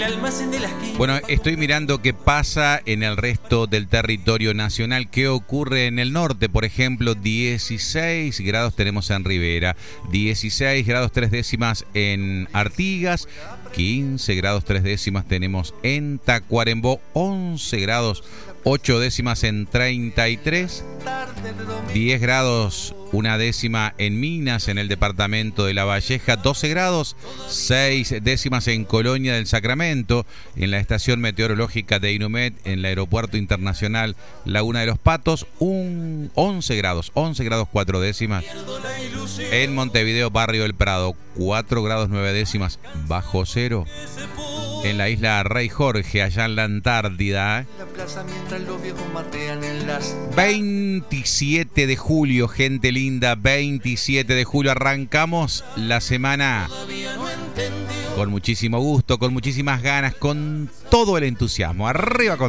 Bueno, estoy mirando qué pasa en el resto del territorio nacional, qué ocurre en el norte. Por ejemplo, 16 grados tenemos en Rivera, 16 grados 3 décimas en Artigas, 15 grados 3 décimas tenemos en Tacuarembó, 11 grados 8 décimas en 33, 10 grados 1 décima en Minas, en el departamento de La Valleja, 12 grados 6 décimas en Colonia del Sacramento, en la estación meteorológica de Inumet, en el aeropuerto internacional Laguna de los Patos, 11 grados 4 décimas. En Montevideo, Barrio del Prado, 4 grados 9 décimas bajo cero. En la isla Rey Jorge, allá en la Antártida, 27 de julio, gente linda, 27 de julio. Arrancamos la semana con muchísimo gusto, con muchísimas ganas, con todo el entusiasmo. Arriba con